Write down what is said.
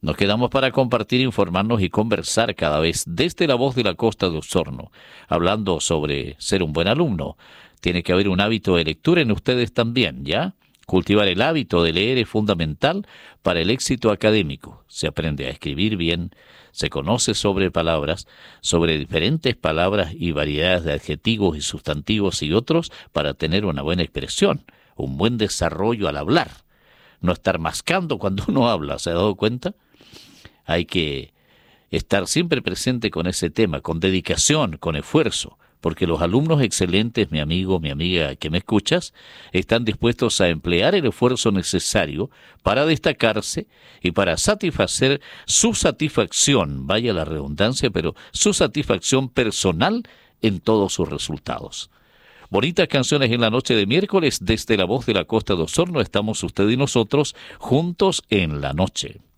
Nos quedamos para compartir, informarnos y conversar cada vez desde la voz de la Costa de Osorno, hablando sobre ser un buen alumno. Tiene que haber un hábito de lectura en ustedes también, ¿ya? Cultivar el hábito de leer es fundamental para el éxito académico. Se aprende a escribir bien, se conoce sobre palabras, sobre diferentes palabras y variedades de adjetivos y sustantivos y otros para tener una buena expresión, un buen desarrollo al hablar. No estar mascando cuando uno habla, ¿se ha dado cuenta? Hay que estar siempre presente con ese tema, con dedicación, con esfuerzo, porque los alumnos excelentes, mi amigo, mi amiga que me escuchas, están dispuestos a emplear el esfuerzo necesario para destacarse y para satisfacer su satisfacción, vaya la redundancia, pero su satisfacción personal en todos sus resultados. Bonitas canciones en la noche de miércoles, desde la voz de la Costa de Osorno, estamos usted y nosotros juntos en la noche.